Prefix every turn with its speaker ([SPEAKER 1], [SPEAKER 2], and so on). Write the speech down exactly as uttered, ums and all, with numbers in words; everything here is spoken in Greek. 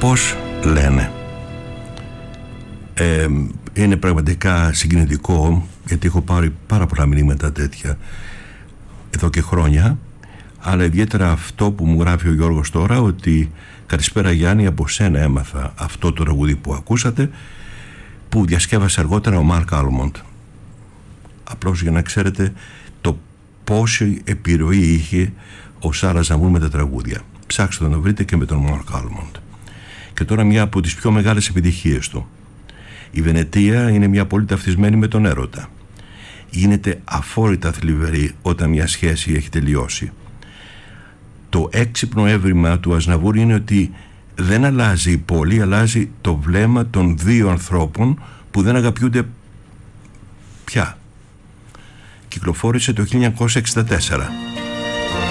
[SPEAKER 1] Πώς λένε. Ε, είναι πραγματικά συγκινητικό, γιατί έχω πάρει πάρα πολλά μηνύματα τέτοια εδώ και χρόνια, αλλά ιδιαίτερα αυτό που μου γράφει ο Γιώργος τώρα, ότι καλησπέρα Γιάννη, από σένα έμαθα αυτό το τραγούδι που ακούσατε, που διασκεύασε αργότερα ο Μαρκ Άλμοντ. Απλώς για να ξέρετε το πόση επιρροή είχε ο Σάρα Ζαμούρ με τα τραγούδια. Ψάξτε να βρείτε και με τον Μαρκ Άλμοντ. Και τώρα μια από τις πιο μεγάλες επιτυχίες του. Η Βενετία είναι μια πόλη ταυτισμένη με τον έρωτα. Γίνεται αφόρητα θλιβερή όταν μια σχέση έχει τελειώσει. Το έξυπνο έβριμα του Ασναβούρ είναι ότι δεν αλλάζει η πόλη, αλλάζει το βλέμμα των δύο ανθρώπων που δεν αγαπιούνται πια. Κυκλοφόρησε το χίλια εννιακόσια εξήντα τέσσερα.